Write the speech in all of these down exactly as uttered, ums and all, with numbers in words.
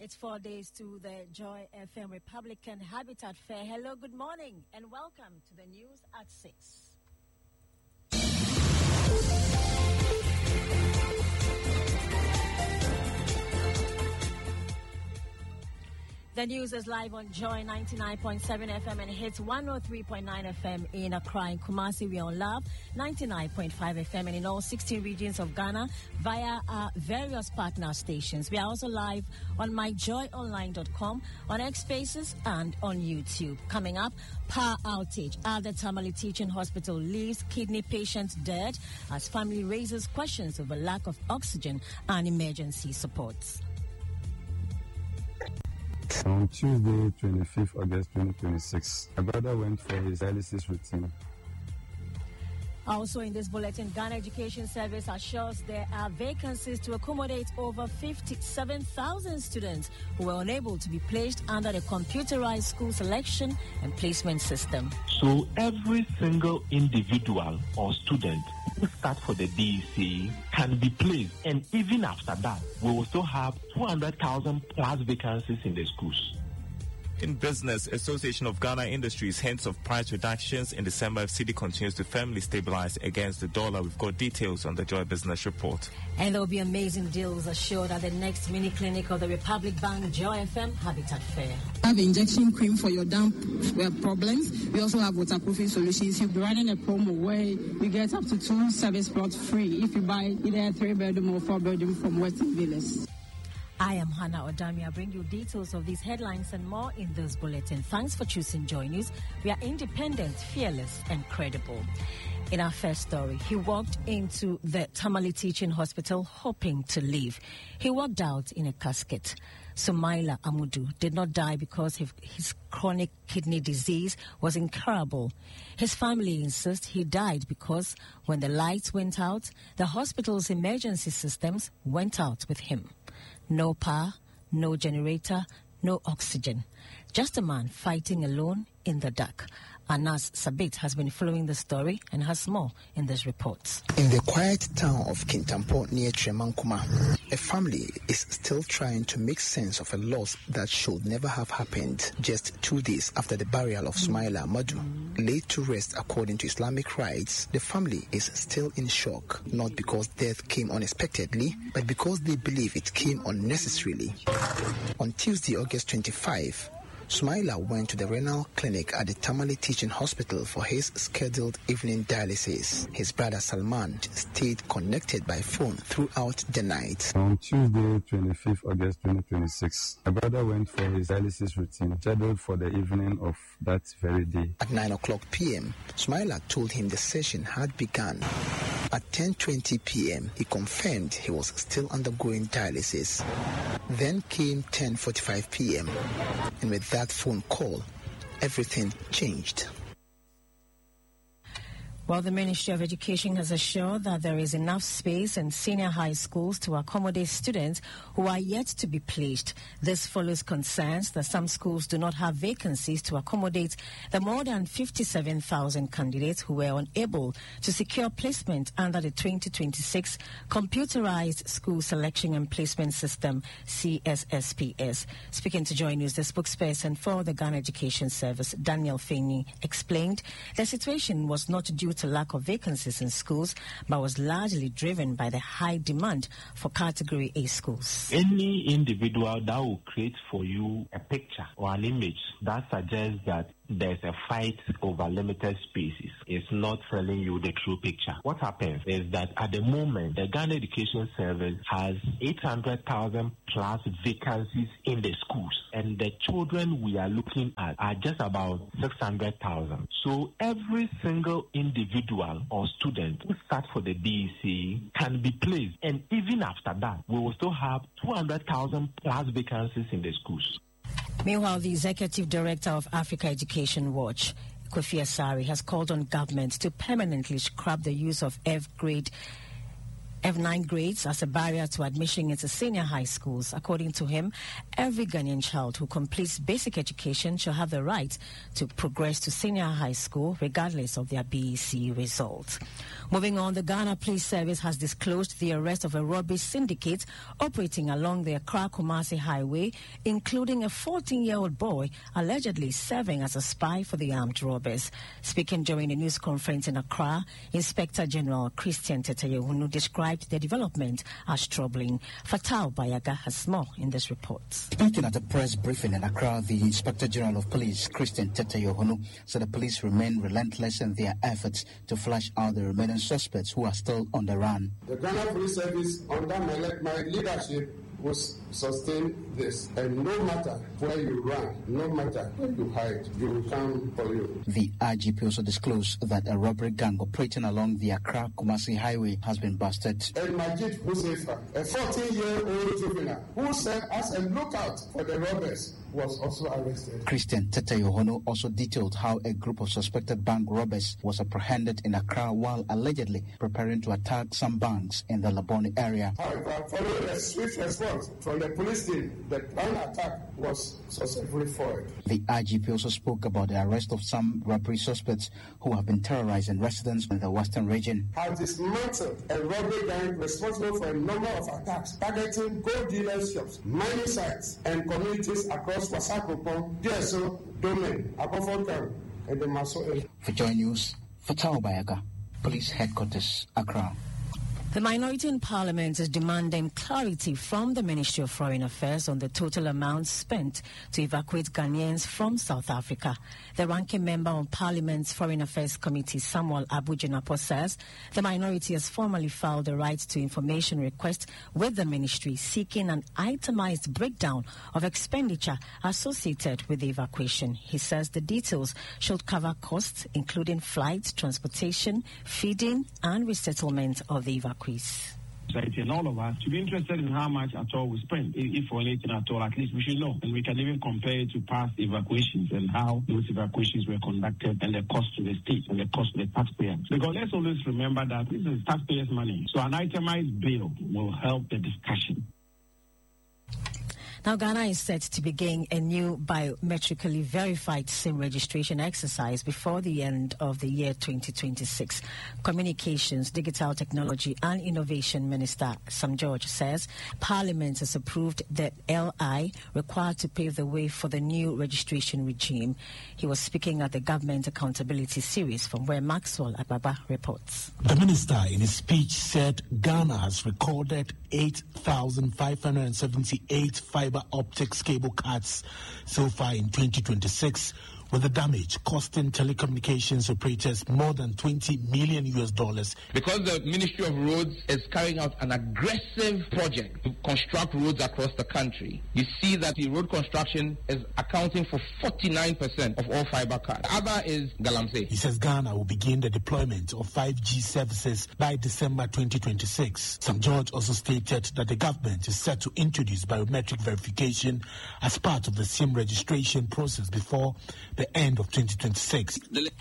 It's four days to the Joy F M Republican Habitat Fair. Hello, good morning, and welcome to the news at six. The news is live on Joy ninety-nine point seven F M and hits one oh three point nine F M in Accra and Kumasi. We are on Love ninety-nine point five F M and in all sixteen regions of Ghana via our various partner stations. We are also live on my joy online dot com, on X Spaces and on YouTube. Coming up, power outage at the Tamale Teaching Hospital leaves kidney patients dead as family raises questions over lack of oxygen and emergency supports. On Tuesday, twenty-fifth August twenty twenty-six, my brother went for his dialysis routine. Also in this bulletin, Ghana Education Service assures there are vacancies to accommodate over fifty-seven thousand students who were unable to be placed under the computerized school selection and placement system. So every single individual or student who starts for the D E C can be placed, and even after that, we will still have two hundred thousand plus vacancies in the schools. In business, Association of Ghana Industries hints of price reductions in December if C D continues to firmly stabilize against the dollar. We've got details on the Joy Business Report. And there will be amazing deals assured at the next mini clinic of the Republic Bank Joy F M Habitat Fair. We have injection cream for your damp problems. We also have waterproofing solutions. You'll be running a promo where you get up to two service plots free if you buy either a three bedroom or four bedroom from Western Villas. I am Hannah Odami. I bring you details of these headlines and more in this bulletin. Thanks for choosing Joy News. We are independent, fearless, and credible. In our first story, he walked into the Tamale Teaching Hospital hoping to leave. He walked out in a casket. Sumaila Amudu did not die because his, his chronic kidney disease was incurable. His family insists he died because when the lights went out, the hospital's emergency systems went out with him. No power, no generator, no oxygen. Just a man fighting alone in the dark. Anas Sabit has been following the story and has more in this report. In the quiet town of Kintampo near Tremankuma, a family is still trying to make sense of a loss that should never have happened just two days after the burial of Sumaila Amadu. Laid to rest according to Islamic rites, the family is still in shock, not because death came unexpectedly, but because they believe it came unnecessarily. On Tuesday, August twenty-fifth, Sumaila went to the renal clinic at the Tamale Teaching Hospital for his scheduled evening dialysis. His brother Salman stayed connected by phone throughout the night. On Tuesday, twenty-fifth August twenty twenty-six, my brother went for his dialysis routine, scheduled for the evening of that very day. At nine o'clock p.m., Sumaila told him the session had begun. At ten twenty p.m., he confirmed he was still undergoing dialysis. Then came ten forty-five p.m., and with that phone call, everything changed. Well, the Ministry of Education has assured that there is enough space in senior high schools to accommodate students who are yet to be placed. This follows concerns that some schools do not have vacancies to accommodate the more than fifty-seven thousand candidates who were unable to secure placement under the twenty twenty-six Computerized School Selection and Placement System, C S S P S. Speaking to Joy News, the spokesperson for the Ghana Education Service, Daniel Feeney, explained the situation was not due to lack of vacancies in schools, but was largely driven by the high demand for Category A schools. Any individual that will create for you a picture or an image that suggests that there's a fight over limited spaces is not telling you the true picture. What happens is that at the moment, the Ghana Education Service has eight hundred thousand plus vacancies in the schools, and the children we are looking at are just about six hundred thousand. So every single individual or student who starts for the D E C can be placed, and even after that, we will still have two hundred thousand plus vacancies in the schools. Meanwhile, the Executive Director of Africa Education Watch, Kofi Asari, has called on government to permanently scrap the use of F-grade F nine grades as a barrier to admission into senior high schools. According to him, every Ghanaian child who completes basic education shall have the right to progress to senior high school regardless of their B E C results. Moving on, the Ghana Police Service has disclosed the arrest of a robbery syndicate operating along the Accra-Kumasi Highway, including a fourteen-year-old boy allegedly serving as a spy for the armed robbers. Speaking during a news conference in Accra, Inspector General Christian Tete-Yohunu described the development as troubling. Fatal Bayaga has more in this report. Speaking at a press briefing in Accra, the Inspector General of Police, Christian Tete-Yohunu, said the police remain relentless in their efforts to flush out the remaining suspects who are still on the run. The Ghana Police Service, under my, my leadership, will sustain this, and no matter where you run, no matter where you hide, you will come for you. The I G P also disclosed that a robbery gang operating along the Accra-Kumasi Highway has been busted. And Majid Husefa, a fourteen-year-old juvenile who served as a lookout for the robbers, was also arrested. Christian Tete-Yohunu also detailed how a group of suspected bank robbers was apprehended in Accra while allegedly preparing to attack some banks in the Labone area. However, following a swift response from the police team, the planned attack was successfully foiled. The I G P also spoke about the arrest of some robbery suspects who have been terrorizing residents in the western region. Have dismantled a robbery gang responsible for a number of attacks targeting gold dealers' shops, mining sites, and communities across Wasakopon, D S O, Domain, Akofokam, and the Maso area. For Joy News, Fatal Bayaga, Police Headquarters, Accra. The minority in Parliament is demanding clarity from the Ministry of Foreign Affairs on the total amount spent to evacuate Ghanaians from South Africa. The ranking member on Parliament's Foreign Affairs Committee, Samuel Abu-Jinapo, says the minority has formally filed a right to information request with the ministry seeking an itemized breakdown of expenditure associated with the evacuation. He says the details should cover costs, including flights, transportation, feeding, and resettlement of the evacuees. Society and all of us to be interested in how much at all we spend, if for anything at all. At least we should know, and we can even compare it to past evacuations and how those evacuations were conducted and the cost to the state and the cost to the taxpayers. Because let's always remember that this is taxpayers' money, so an itemized bill will help the discussion. Now, Ghana is set to begin a new biometrically verified SIM registration exercise before the end of the year twenty twenty-six. Communications, Digital Technology and Innovation Minister Sam George says Parliament has approved the L I required to pave the way for the new registration regime. He was speaking at the Government Accountability Series, from where Maxwell Ababa reports. The minister in his speech said Ghana has recorded eight thousand five hundred seventy-eight fiber optics cable cuts so far in twenty twenty-six, with the damage costing telecommunications operators more than twenty million U S dollars. Because the Ministry of Roads is carrying out an aggressive project to construct roads across the country, you see that the road construction is accounting for forty-nine percent of all fiber cuts. The other is Galamsey. He says Ghana will begin the deployment of five G services by December twenty twenty-six. Sam George also stated that the government is set to introduce biometric verification as part of the SIM registration process before the end of twenty twenty-six.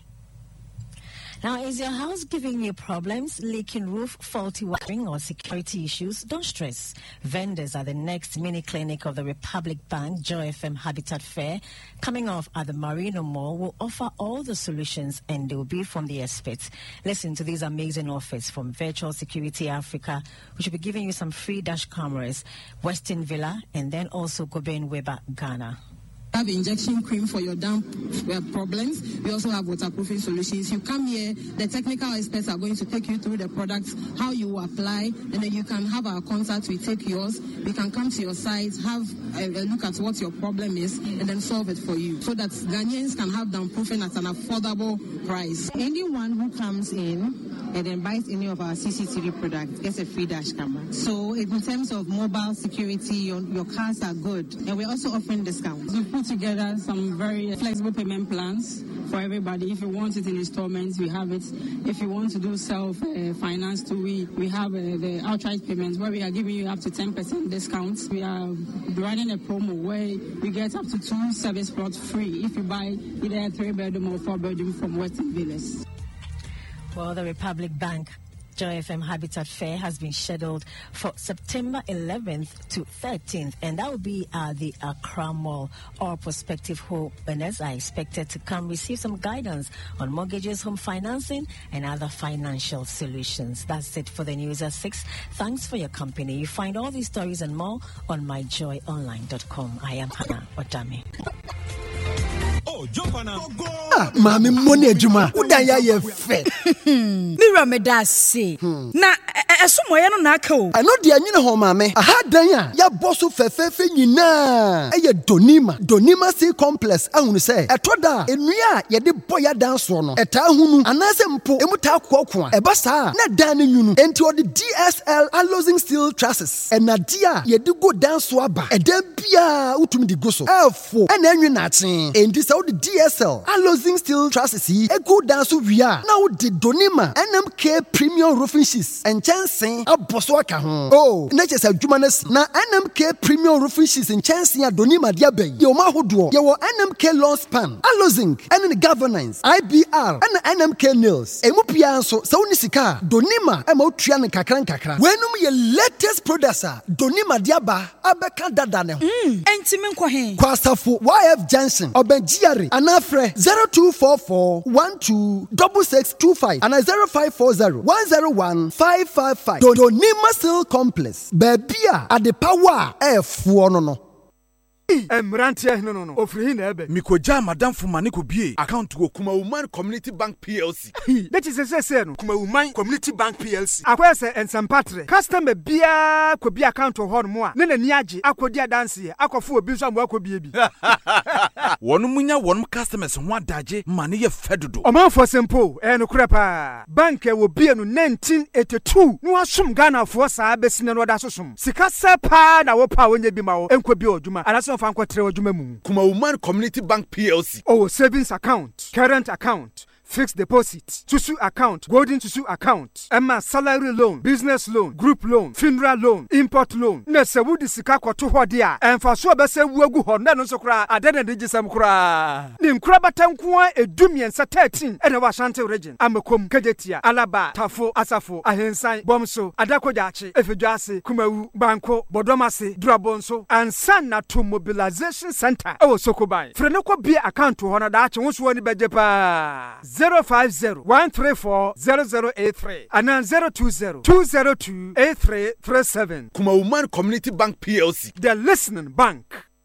Now, is your house giving you problems, leaking roof, faulty wiring, or security issues? Don't stress. Vendors at the next mini clinic of the Republic Bank Joy F M Habitat Fair, coming off at the Marino Mall, will offer all the solutions, and they will be from the experts. Listen to these amazing offers from Virtual Security Africa, which will be giving you some free dash cameras, Western Villa, and then also Goben Weber, Ghana. Have injection cream for your damp uh, problems. We also have waterproofing solutions. You come here, the technical experts are going to take you through the products, how you apply, and then you can have our contact. We take yours. We can come to your site, have a, a look at what your problem is, and then solve it for you, so that Ghanaians can have downproofing at an affordable price. Anyone who comes in and then buys any of our C C T V products gets a free dash camera. So in terms of mobile security, your, your cars are good, and we're also offering discounts. We put together some very flexible payment plans for everybody. If you want it in installments, we have it. If you want to do self-finance uh, too, we, we have uh, the outright payments where we are giving you up to ten percent discounts. We are running a promo where you get up to two service plots free if you buy either a three-bedroom or four-bedroom from Western Villas. Well, the Republic Bank Joy F M Habitat Fair has been scheduled for September eleventh to thirteenth, and that will be at the Accra Mall. All prospective homeowners are expected to come receive some guidance on mortgages, home financing, and other financial solutions. That's it for the news at six. Thanks for your company. You find all these stories and more on my joy online dot com. I am Hannah Odame. Oh, ah, mami money ejuma. Udan ya ye fe. Mira me da se. Na esomo ye no na aka o. Ano de anyine ho mami. Aha dan ya ya boso fefefe nyina. Eye Donima. Donima Sea Complex ahunu se. Etoda enua ye de boya dan so no. Eta hunu anase mpo emu ta kokko a. Eba sa na dan ne nyunu. Enti o de D S L Alozing Steel Trusses. Enadia ye de go dan so aba. Eda bia utumi di go so. Efo ena enwe na aten. Enti sa the D S L Alozing Steel Trusses yi e go down so wia na wo de Donima N M K Premium Roofing Sheets and chansen aboso aka ho oh na chese adwuma na N M K Premium Roofing Sheets and chansen a Donima dia ben ye o ma hodo ye wo N M K Long Span Alozing and the Governance I B R and N M K Nails emu pia nso sa woni sika Donima e ma otua ne kakran kakra wenum ye latest products a Donima dia ba abeka dada ne ho mm enti me nkɔ he kwasafo Y F Johnson obenji Anafre zero two four four one two six six two five and zero five four zero one zero one five five five. Donima Steel Complex. Babia at the power F one no. Emrantia no no no ofri na ebe mikoja madam fumani ko bie account go Kuma Woman Community Bank P L C that is say say no Kuma Woman Community Bank P L C akwese ensempatre customer bia ko bia account ho no mo a ne nani age akodi adanse akofo obi so ambo akobie bi wonu munya wonu customers ho adaje mane ye fedodo omanfo sempo e no kura pa bank e wo bia no nineteen eighty-two no asum Ghana fo saa besine no da sosom sika sepa na wo pa wonye bi ma wo enko bi odwuma anaso Kuma Woman Community Bank P L C. Oh, savings account, current account, fixed deposit, Tusu account, golden Tusu account, Emma salary loan, business loan, group loan, funeral loan, import loan. Nese wudi sika kwa tuho dia. Enfa so bese wuegu ho na no so kra adene de gisam kra. Ni nkra batankuwa edumiensa thirteen ene wa Ashanti region. Amekom, Kejetia, Alaba, Tafo, Asafo, Ahensan, Bomso, Adakojachi, Efejuase, Kumawu, Banko, Bodomase, Drabonso, and Sana to Mobilization Center. Ewo Sokobai. Frenoko bi account ho na da ache wonso woni bejepa. zero five zero one three four zero zero eight three and then zero two zero two zero two eight three three seven. Kuma Woman Community Bank P L C. The listening bank.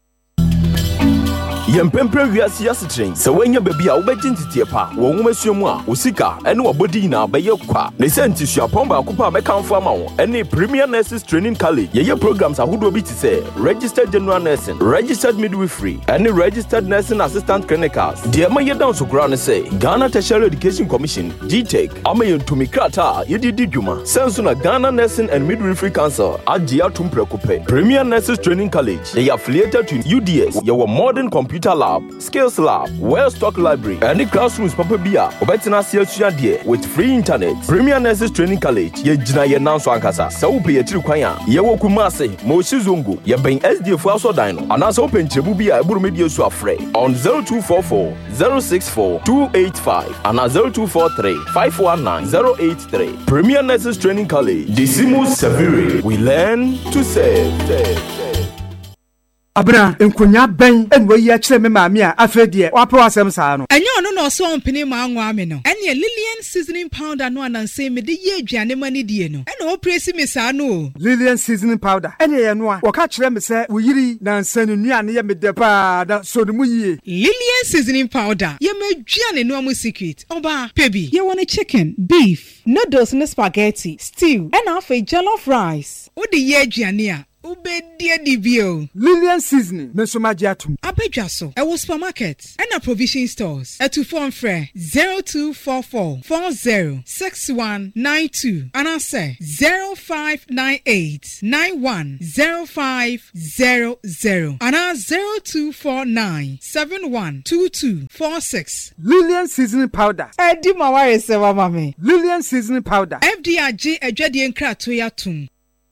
Yempempre wiase yasetren se wanya baby a wobegintitiye pa wo nwomasuamu a osika ene wobodi na beye kwa ne sentisua pomba akupa mekanfo ama wo ene Premier Nurses Training College ye programs ahodo bi tise registered general nursing, registered midwifery ene registered nursing assistant clinicals de ma ye down so kra ne say Ghana Tertiary Education Commission G T E C ama yentumi krata ye didi dwuma senso na Ghana Nursing and Midwifery Council agia tumprekope Premier Nurses Training College they affiliated to U D S ye were modern computer lab, skills lab, well stock library, and the classrooms papa bia. Obetina siya de with free internet. Premier Nurses Training College ye jina ye nanso ankasa. Sa upe ye tiri kwanya ye wo kumase mo shizungu ye ben S D F aso dino. Anasa open chebu bia eburu media so afre on zero two four four zero six four two eight five and zero two four three five one nine zero eight three. Premier Nurses Training College. Decimus Saviri. We learn to save. save, save. Abra enkonya ben enwe yi akire me maami a afedie wapo asem saa no enye ono no so ompini ma anwa me no ene Lillian seasoning powder no ananse me de ye aduane mani die no ene o presi me saa no Lillian seasoning powder ene ye no a woka kire me se wo yiri na nsanu nuane ye me de pa da so no mu yie Lillian seasoning powder ye me aduane no amu secret oba pebi ye want chicken beef noodles and spaghetti stew and half a jollof rice o de ye aduane a Ubedia dibio. Lillian seasoning. Mesomagiatum. Abejaso. Ewo supermarket. And a provision stores. Etu phone fre. zero two four four four zero six one nine two. And I say zero five nine eight nine one zero five zero zero. And I zero two four nine seven one two two four six. Lillian seasoning powder. Edi mawari sewa mami. Lillian seasoning powder. F D I G ejadi enkra toya tum.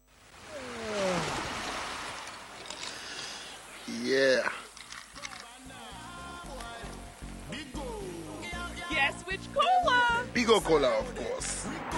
Yeah. Yes, which cola? Bigo Cola, of course.